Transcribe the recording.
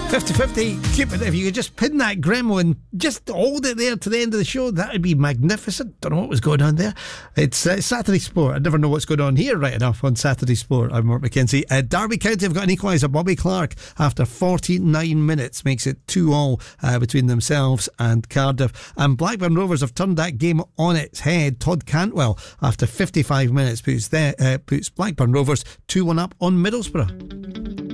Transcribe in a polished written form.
50-50, Cupid, if you could just pin that gremlin, just hold it there to the end of the show, that would be magnificent. Don't know what was going on there. It's Saturday Sport. I never know what's going on here right enough on Saturday Sport. I'm Mark McKenzie. Derby County have got an equaliser. Bobby Clark, after 49 minutes, makes it 2-2 between themselves and Cardiff. And Blackburn Rovers have turned that game on its head. Todd Cantwell, after 55 minutes, puts Blackburn Rovers 2-1 up on Middlesbrough.